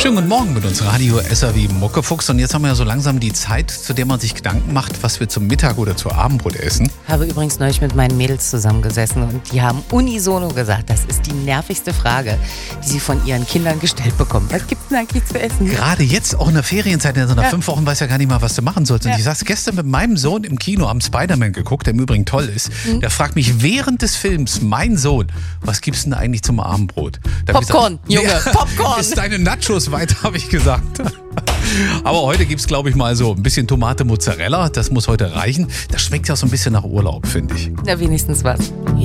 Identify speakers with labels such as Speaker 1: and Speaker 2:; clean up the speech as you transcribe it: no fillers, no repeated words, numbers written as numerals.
Speaker 1: Schönen guten Morgen mit uns Radio SAW Muckefuchs. Und jetzt haben wir ja so langsam die Zeit, zu der man sich Gedanken macht, was wir zum Mittag oder zu Abendbrot essen.
Speaker 2: Ich habe übrigens neulich mit meinen Mädels zusammengesessen und die haben unisono gesagt, das ist die nervigste Frage, die sie von ihren Kindern gestellt bekommen. Was gibt's denn eigentlich zu essen?
Speaker 1: Gerade jetzt auch in der Ferienzeit, in so nach 5 Wochen weiß ja gar nicht mal, was du machen sollst. Und ich saß gestern mit meinem Sohn im Kino, haben Spider-Man geguckt, der im Übrigen toll ist. Der fragt mich während des Films, mein Sohn, was gibt's denn eigentlich zum Abendbrot? Da hab ich
Speaker 2: Popcorn,
Speaker 1: gesagt,
Speaker 2: Junge, Popcorn.
Speaker 1: Ist deine Nachos weit, habe ich gesagt. Aber heute gibt es, glaube ich, mal so ein bisschen Tomate Mozzarella. Das muss heute reichen. Das schmeckt ja so ein bisschen nach Urlaub, finde ich.
Speaker 2: Na, wenigstens was.